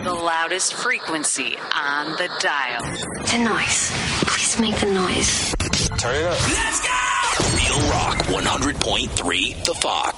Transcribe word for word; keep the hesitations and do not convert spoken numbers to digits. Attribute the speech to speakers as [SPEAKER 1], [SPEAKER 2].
[SPEAKER 1] the loudest frequency on the dial.
[SPEAKER 2] The noise. Please make the noise.
[SPEAKER 3] Turn it up.
[SPEAKER 4] Let's go! Real Rock one hundred point three The Fox.